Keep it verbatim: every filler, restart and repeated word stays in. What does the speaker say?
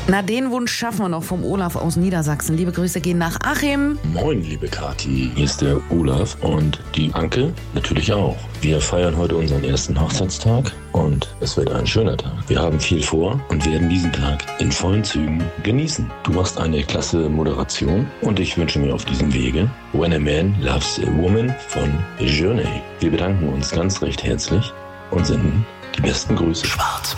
Na, den Wunsch schaffen wir noch vom Olaf aus Niedersachsen. Liebe Grüße gehen nach Achim. Moin, liebe Kathi, hier ist der Olaf und die Anke natürlich auch. Wir feiern heute unseren ersten Hochzeitstag und es wird ein schöner Tag. Wir haben viel vor und werden diesen Tag in vollen Zügen genießen. Du machst eine klasse Moderation und ich wünsche mir auf diesem Wege When a Man Loves a Woman von Journey. Wir bedanken uns ganz recht herzlich und senden die besten Grüße. Schwarz.